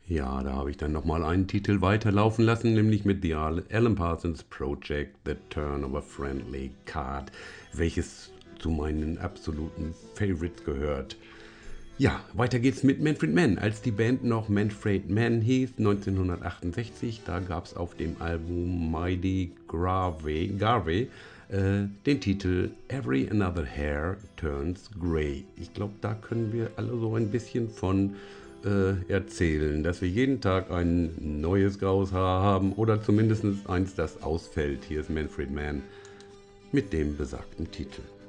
Ja, da habe ich dann nochmal einen Titel weiterlaufen lassen, nämlich mit The Alan Parsons Project, The Turn of a Friendly Card, welches zu meinen absoluten Favorites gehört. Ja, weiter geht's mit Manfred Mann. Als die Band noch Manfred Mann hieß, 1968, da gab es auf dem Album Mighty Garvey den Titel Every Another Hair Turns Grey. Ich glaube, da können wir alle so ein bisschen von erzählen, dass wir jeden Tag ein neues graues Haar haben oder zumindest eins, das ausfällt. Hier ist Manfred Mann mit dem besagten Titel.